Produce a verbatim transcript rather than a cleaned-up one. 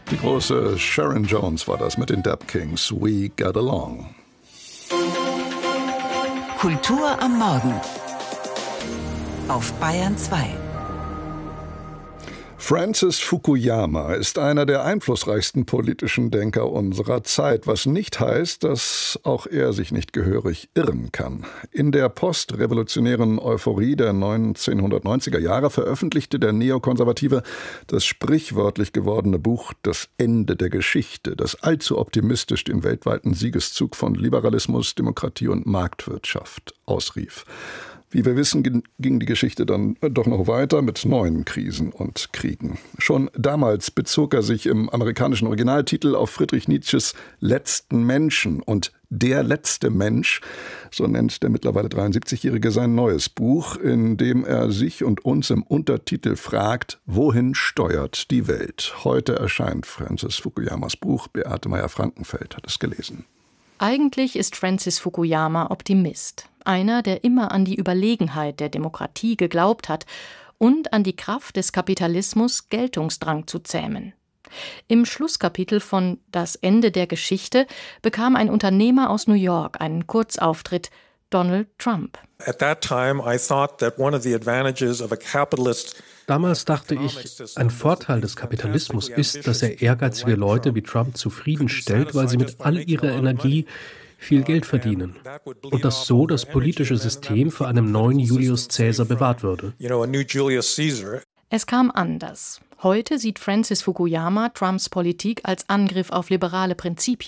Die große Sharon Jones war das mit den Dap Kings. We Got Along. Kultur am Morgen auf Bayern zwei. Francis Fukuyama ist einer der einflussreichsten politischen Denker unserer Zeit, was nicht heißt, dass auch er sich nicht gehörig irren kann. In der postrevolutionären Euphorie der neunzehnhundertneunziger Jahre veröffentlichte der Neokonservative das sprichwörtlich gewordene Buch »Das Ende der Geschichte«, das allzu optimistisch den weltweiten Siegeszug von Liberalismus, Demokratie und Marktwirtschaft ausrief. Wie wir wissen, ging die Geschichte dann doch noch weiter mit neuen Krisen und Kriegen. Schon damals bezog er sich im amerikanischen Originaltitel auf Friedrich Nietzsches »Letzten Menschen« und »Der letzte Mensch«, so nennt der mittlerweile dreiundsiebzigjährige sein neues Buch, in dem er sich und uns im Untertitel fragt, wohin steuert die Welt? Heute erscheint Francis Fukuyamas Buch. Beate Meyer-Frankenfeld hat es gelesen. Eigentlich ist Francis Fukuyama Optimist. Einer, der immer an die Überlegenheit der Demokratie geglaubt hat und an die Kraft des Kapitalismus, Geltungsdrang zu zähmen. Im Schlusskapitel von »Das Ende der Geschichte« bekam ein Unternehmer aus New York einen Kurzauftritt, Donald Trump. At that time I thought that one of the advantages of a capitalist Damals dachte ich, ein Vorteil des Kapitalismus ist, dass er ehrgeizige Leute wie Trump zufriedenstellt, weil sie mit all ihrer Energie viel Geld verdienen und dass so das politische System vor einem neuen Julius Caesar bewahrt würde. Es kam anders. Heute sieht Francis Fukuyama Trumps Politik als Angriff auf liberale Prinzipien.